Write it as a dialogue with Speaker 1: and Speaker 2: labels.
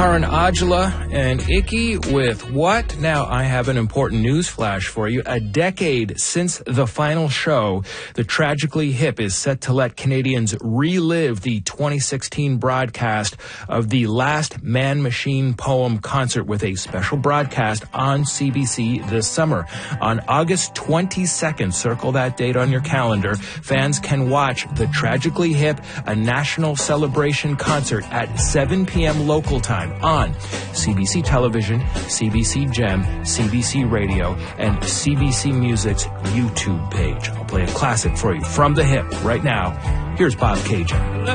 Speaker 1: Karan Aujla and Icky with What? Now, I have an important news flash for you. A decade since the final show, the Tragically Hip is set to let Canadians relive the 2016 broadcast of the Last Man-Machine Poem concert with a special broadcast on CBC this summer. On August 22nd, circle that date on your calendar, fans can watch the Tragically Hip, a national celebration concert at 7 p.m. local time on CBC Television, CBC Gem, CBC Radio, and CBC Music's YouTube page. I'll play a classic for you from the hip right now. Here's Bob Cajun.